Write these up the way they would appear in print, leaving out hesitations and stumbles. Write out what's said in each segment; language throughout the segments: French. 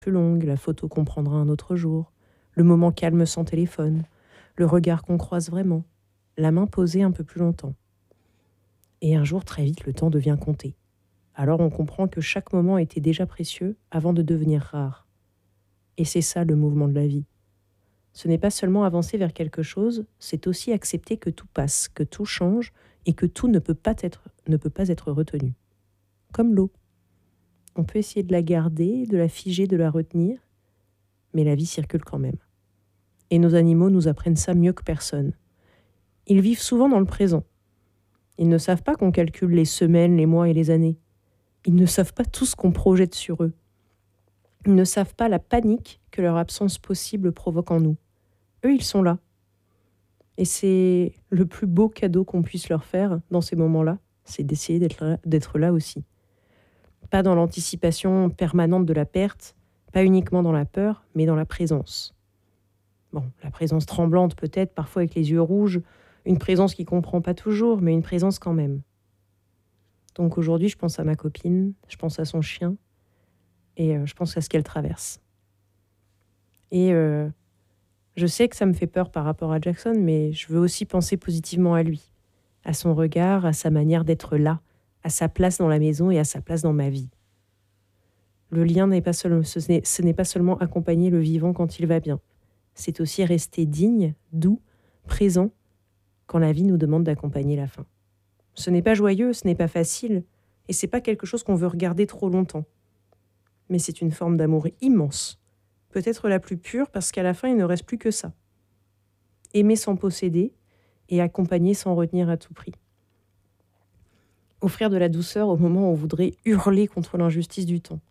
plus longue, la photo qu'on prendra un autre jour, le moment calme sans téléphone, le regard qu'on croise vraiment, la main posée un peu plus longtemps. Et un jour, très vite, le temps devient compté. Alors on comprend que chaque moment était déjà précieux avant de devenir rare. Et c'est ça le mouvement de la vie. Ce n'est pas seulement avancer vers quelque chose, c'est aussi accepter que tout passe, que tout change et que tout ne peut pas être retenu. Comme l'eau. On peut essayer de la garder, de la figer, de la retenir, mais la vie circule quand même. Et nos animaux nous apprennent ça mieux que personne. Ils vivent souvent dans le présent. Ils ne savent pas qu'on calcule les semaines, les mois et les années. Ils ne savent pas tout ce qu'on projette sur eux. Ils ne savent pas la panique que leur absence possible provoque en nous. Eux, ils sont là. Et c'est le plus beau cadeau qu'on puisse leur faire dans ces moments-là, c'est d'essayer d'être là aussi. Pas dans l'anticipation permanente de la perte, pas uniquement dans la peur, mais dans la présence. Bon, la présence tremblante peut-être, parfois avec les yeux rouges, une présence qui ne comprend pas toujours, mais une présence quand même. Donc aujourd'hui, je pense à ma copine, je pense à son chien, et je pense à ce qu'elle traverse. Et je sais que ça me fait peur par rapport à Jackson, mais je veux aussi penser positivement à lui, à son regard, à sa manière d'être là, à sa place dans la maison et à sa place dans ma vie. Le lien ce n'est pas seulement accompagner le vivant quand il va bien, c'est aussi rester digne, doux, présent, quand la vie nous demande d'accompagner la fin. Ce n'est pas joyeux, ce n'est pas facile, et c'est pas quelque chose qu'on veut regarder trop longtemps. Mais c'est une forme d'amour immense, peut-être la plus pure parce qu'à la fin, il ne reste plus que ça. Aimer sans posséder et accompagner sans retenir à tout prix. Offrir de la douceur au moment où on voudrait hurler contre l'injustice du temps.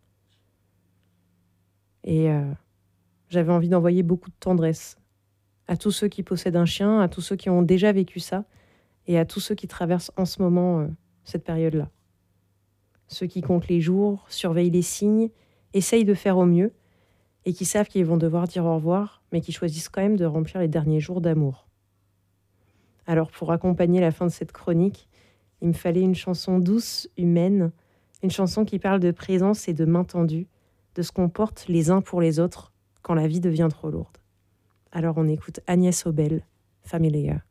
Et j'avais envie d'envoyer beaucoup de tendresse à tous ceux qui possèdent un chien, à tous ceux qui ont déjà vécu ça, et à tous ceux qui traversent en ce moment cette période-là. Ceux qui comptent les jours, surveillent les signes, essayent de faire au mieux, et qui savent qu'ils vont devoir dire au revoir, mais qui choisissent quand même de remplir les derniers jours d'amour. Alors pour accompagner la fin de cette chronique, il me fallait une chanson douce, humaine, une chanson qui parle de présence et de main tendue, de ce qu'on porte les uns pour les autres quand la vie devient trop lourde. Alors on écoute Agnès Obel, Familiar.